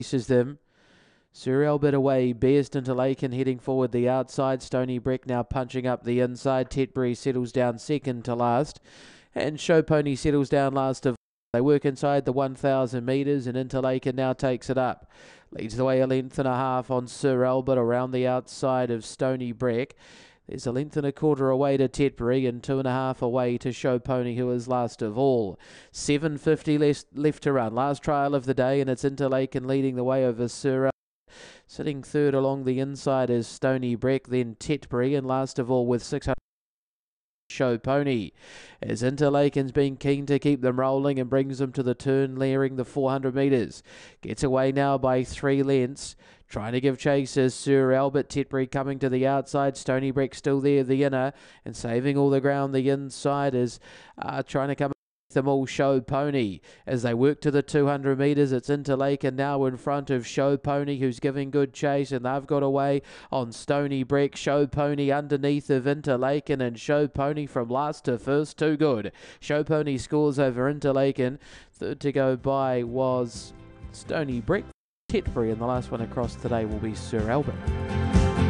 Faces them. Sir Albert away, Bearston to Lakin heading forward the outside. Stony Breck now punching up the inside. Tetbury settles down second to last. And Show Pony settles down last of. They work inside the 1,000 metres and Interlaken now takes it up. Leads the way a length and a half on Sir Albert around the outside of Stony Breck. There's a length and a quarter away to Tetbury and 2.5 away to Show Pony, who is last of all. 7.50 left to run. Last trial of the day, and it's Interlaken leading the way over Sir Albert. Sitting third along the inside is Stony Breck, then Tetbury, and last of all with 600. Show Pony, as Interlaken's been keen to keep them rolling and brings them to the turn, layering the 400 metres. Gets away now by 3 lengths. Trying to give chase is Sir Albert. Tetbury coming to the outside. Stony Breck still there, the inner, and saving all the ground. The inside is trying to come them all. Show Pony as they work to the 200 metres. It's Interlaken now in front of Show Pony, who's giving good chase, and they've got away on Stony Breck. Show Pony underneath of Interlaken, and Show Pony from last to first, too good. Show Pony scores over Interlaken. Third to go by was Stony Breck. Tetbury, and the last one across today will be Sir Albert.